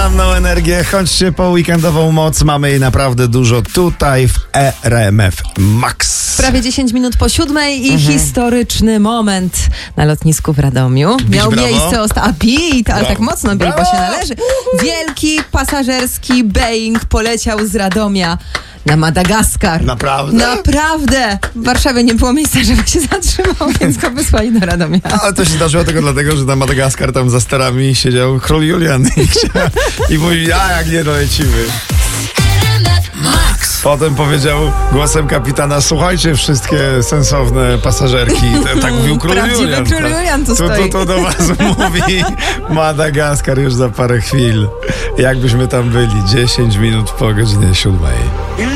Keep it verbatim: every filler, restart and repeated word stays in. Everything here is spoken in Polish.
poranną energię, chodźcie po weekendową moc, mamy jej naprawdę dużo tutaj w R M F Max. Prawie dziesięć minut po siódmej i Mhm. historyczny moment na lotnisku w Radomiu. Bić Miał brawo? miejsce osta- a bit, ale Brawo. tak mocno bit, bo Brawo! się należy. Wielki pasażerski Boeing poleciał z Radomia na Madagaskar. Naprawdę? Naprawdę! W Warszawie nie było miejsca, żeby się zatrzymał, więc go wysłali do Radomia. Ale to się zdarzyło tylko dlatego, że na Madagaskar tam za sterami siedział król Julian i, chciał, i mówi, a jak nie dolecimy. Potem powiedział głosem kapitana, słuchajcie wszystkie sensowne pasażerki. To, tak mówił król Prawdziwy Julian. król Julian tu Tu, stoi. tu, tu do was mówi Madagaskar już za parę chwil. Jakbyśmy tam byli dziesięć minut po godzinie siódmej.